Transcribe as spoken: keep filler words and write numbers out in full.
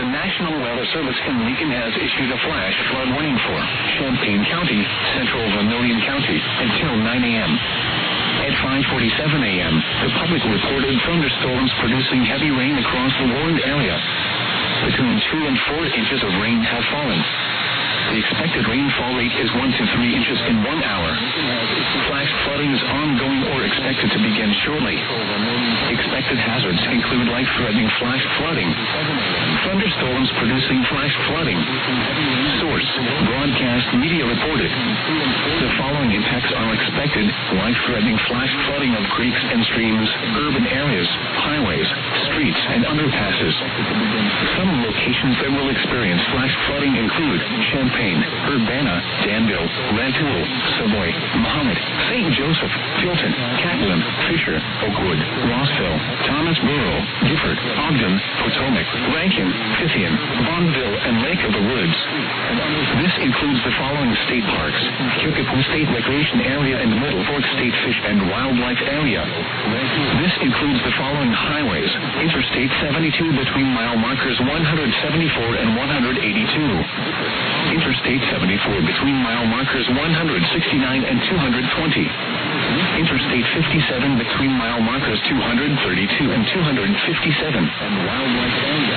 The National Weather Service in Lincoln has issued a flash flood warning for Champaign County, central Vermilion County, until nine a.m. At five forty-seven a.m., the public reported thunderstorms producing heavy rain across the warned area. Between two and four inches of rain have fallen. The expected rainfall rate is one to three inches in one hour. Flash flooding is ongoing or expected to begin shortly. Expected hazards include life-threatening flash flooding, thunderstorms producing flash flooding. Source: broadcast media reported. The following impacts are expected: life-threatening flash flooding of creeks and streams, urban areas, highways, streets, and underpasses. Some locations that will experience flash flooding include Champaign, Urbana, Danville, Rantoul, Savoy, Mahomet, Saint Joseph, Tilton, Catlin, Fisher, Oakwood, Rossville, Thomas Borough, Gifford, Ogden, Potomac, Rankin, Fithian, Bonneville, and Lake of the Woods. This includes the following state parks: Kickapoo State Recreation Area and Middle Fork State Fish and Wildlife Area. This includes the following highways: Interstate seventy-two between mile markers one hundred seventy-four and one hundred eighty-two. Interstate seventy-four between mile markers one hundred sixty-nine and two hundred twenty. Interstate fifty-seven between mile markers two hundred thirty-two and two hundred fifty-seven. And wildlife area.